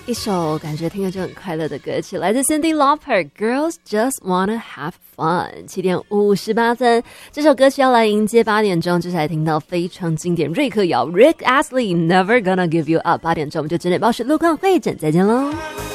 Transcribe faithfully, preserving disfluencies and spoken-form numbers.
一首感觉听着就很快乐的歌曲，来自 Cyndi Lauper Girls Just Wanna Have Fun。 七点五十八分，这首歌曲要来迎接八点钟，就是来听到非常经典瑞克摇 Rick Astley Never Gonna Give You Up。 八点钟我们就整点报时路况会诊再见喽。